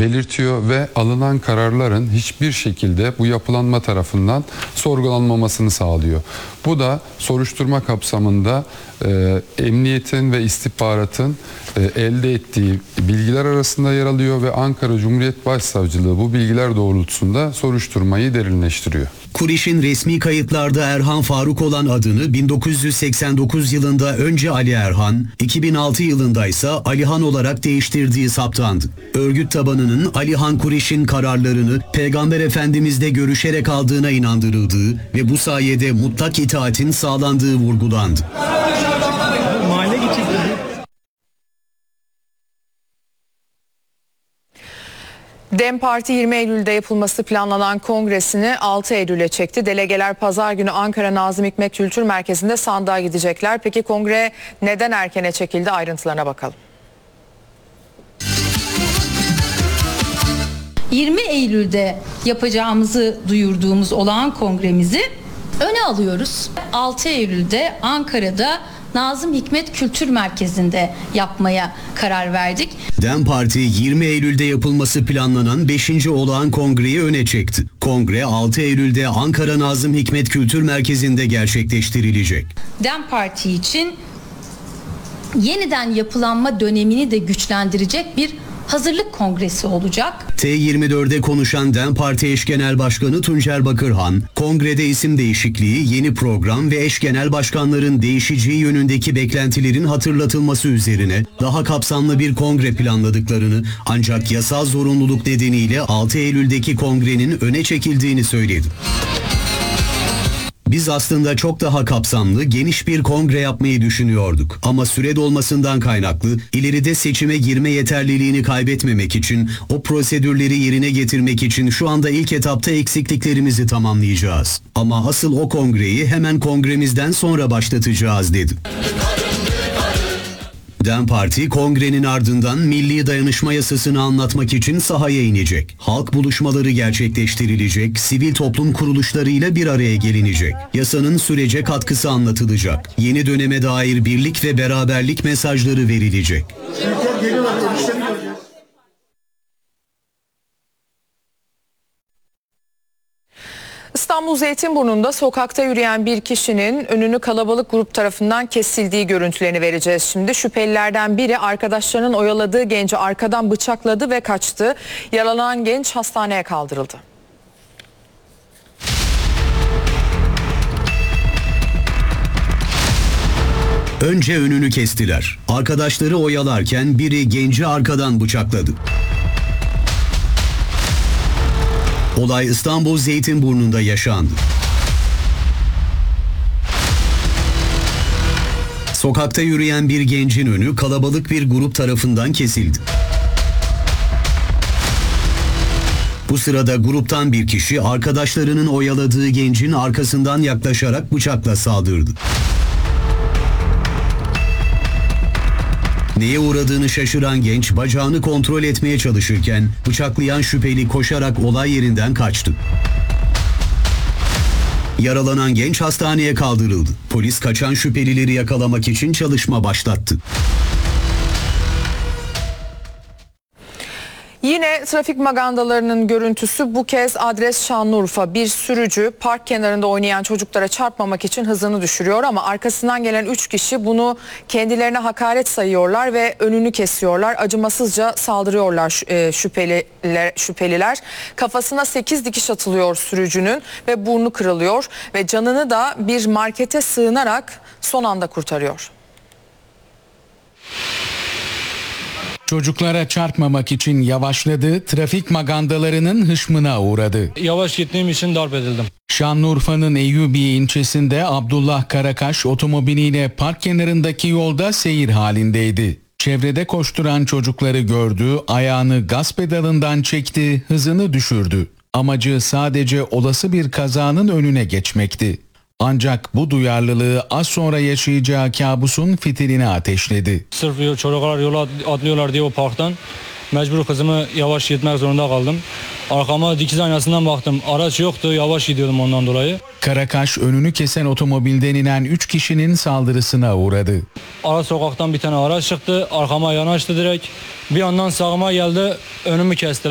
belirtiyor ve alınan kararların hiçbir şekilde bu yapılanma tarafından sorgulanmamasını sağlıyor. Bu da soruşturma kapsamında emniyetin ve istihbaratın elde ettiği bilgiler arasında yer alıyor ve Ankara Cumhuriyet Başsavcılığı bu bilgiler doğrultusunda soruşturmayı derinleştiriyor. Kuriş'in resmi kayıtlarda Erhan Faruk olan adını 1989 yılında önce Ali Erhan, 2006 yılında ise Alihan olarak değiştirdiği saptandı. Örgüt tabanının Alihan Kuriş'in kararlarını Peygamber Efendimiz'le görüşerek aldığına inandırıldığı ve bu sayede mutlak itaatin sağlandığı vurgulandı. DEM Parti 20 Eylül'de yapılması planlanan kongresini 6 Eylül'e çekti. Delegeler pazar günü Ankara Nazım Hikmet Kültür Merkezi'nde sandığa gidecekler. Peki kongre neden erkene çekildi? Ayrıntılarına bakalım. 20 Eylül'de yapacağımızı duyurduğumuz olağan kongremizi öne alıyoruz. 6 Eylül'de Ankara'da Nazım Hikmet Kültür Merkezi'nde yapmaya karar verdik. DEM Parti 20 Eylül'de yapılması planlanan 5. olağan kongreyi öne çekti. Kongre 6 Eylül'de Ankara Nazım Hikmet Kültür Merkezi'nde gerçekleştirilecek. DEM Parti için yeniden yapılanma dönemini de güçlendirecek bir hazırlık kongresi olacak. T24'de konuşan DEM Parti eş genel başkanı Tuncer Bakırhan, kongrede isim değişikliği, yeni program ve eş genel başkanların değişeceği yönündeki beklentilerin hatırlatılması üzerine daha kapsamlı bir kongre planladıklarını, ancak yasal zorunluluk nedeniyle 6 Eylül'deki kongrenin öne çekildiğini söyledi. Biz aslında çok daha kapsamlı, geniş bir kongre yapmayı düşünüyorduk. Ama süre dolmasından kaynaklı, ileride seçime girme yeterliliğini kaybetmemek için, o prosedürleri yerine getirmek için şu anda ilk etapta eksikliklerimizi tamamlayacağız. Ama asıl o kongreyi hemen kongremizden sonra başlatacağız dedi. DEM Parti kongrenin ardından Milli Dayanışma Yasası'nı anlatmak için sahaya inecek. Halk buluşmaları gerçekleştirilecek, sivil toplum kuruluşlarıyla bir araya gelinecek. Yasanın sürece katkısı anlatılacak. Yeni döneme dair birlik ve beraberlik mesajları verilecek. İstanbul Zeytinburnu'nda sokakta yürüyen bir kişinin önünü kalabalık grup tarafından kesildiği görüntülerini vereceğiz şimdi. Şüphelilerden biri arkadaşlarının oyaladığı genci arkadan bıçakladı ve kaçtı. Yaralanan genç hastaneye kaldırıldı. Önce önünü kestiler. Arkadaşları oyalarken biri genci arkadan bıçakladı. Olay İstanbul Zeytinburnu'nda yaşandı. Sokakta yürüyen bir gencin önü kalabalık bir grup tarafından kesildi. Bu sırada gruptan bir kişi arkadaşlarının oyaladığı gencin arkasından yaklaşarak bıçakla saldırdı. Neye uğradığını şaşıran genç bacağını kontrol etmeye çalışırken bıçaklayan şüpheli koşarak olay yerinden kaçtı. Yaralanan genç hastaneye kaldırıldı. Polis kaçan şüphelileri yakalamak için çalışma başlattı. Yine trafik magandalarının görüntüsü, bu kez adres Şanlıurfa. Bir sürücü park kenarında oynayan çocuklara çarpmamak için hızını düşürüyor ama arkasından gelen 3 kişi bunu kendilerine hakaret sayıyorlar ve önünü kesiyorlar. Acımasızca saldırıyorlar şüpheliler. Kafasına 8 dikiş atılıyor sürücünün ve burnu kırılıyor ve canını da bir markete sığınarak son anda kurtarıyor. Çocuklara çarpmamak için yavaşladı, trafik magandalarının hışmına uğradı. Yavaş gittiğim için darp edildim. Şanlıurfa'nın Eyyubiye ilçesinde Abdullah Karakaş otomobiliyle park kenarındaki yolda seyir halindeydi. Çevrede koşturan çocukları gördü, ayağını gaz pedalından çekti, hızını düşürdü. Amacı sadece olası bir kazanın önüne geçmekti. Ancak bu duyarlılığı az sonra yaşayacağı kabusun fitilini ateşledi. Sırf çocuklar yola atlıyorlar diye o parktan mecbur kızımı yavaş gitmek zorunda kaldım. Arkama dikiz aynasından baktım. Araç yoktu, yavaş gidiyordum ondan dolayı. Karakaş önünü kesen otomobilden inen 3 kişinin saldırısına uğradı. Ara sokaktan bir tane araç çıktı, arkama yanaştı direkt. Bir yandan sağıma geldi, önümü kesti.